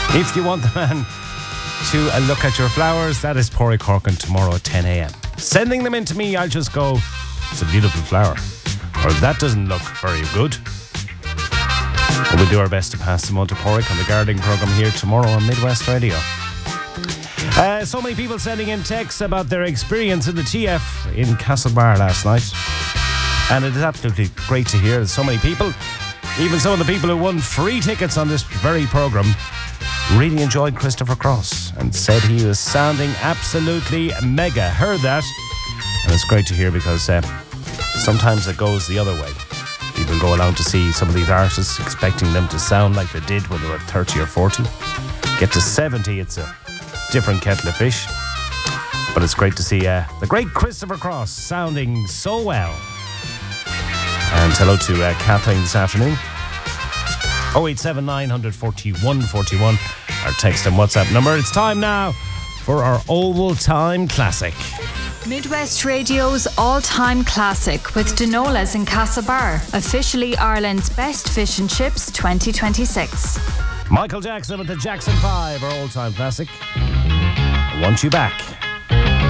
If you want the man to look at your flowers, that is Pádraig Corkin tomorrow at 10 a.m. Sending them in to me, I'll just go, it's a beautiful flower. Or that doesn't look very good. But we'll do our best to pass them on to Pádraig on the gardening programme here tomorrow on Midwest Radio. So many people sending in texts about their experience in the TF in Castlebar last night. And it is absolutely great to hear that so many people, even some of the people who won free tickets on this very programme, really enjoyed Christopher Cross and said he was sounding absolutely mega. Heard that, and it's great to hear because sometimes it goes the other way. People go along to see some of these artists expecting them to sound like they did when they were 30 or 40. Get to 70, it's a different kettle of fish. But it's great to see the great Christopher Cross sounding so well. And hello to Kathleen this afternoon. 087 941 41, our text and WhatsApp number. It's time now for our Oval Time Classic. Midwest Radio's all-time classic with Dinolas in Castlebar, officially Ireland's best fish and chips 2026. Michael Jackson with the Jackson 5, our all-time classic. I Want You Back.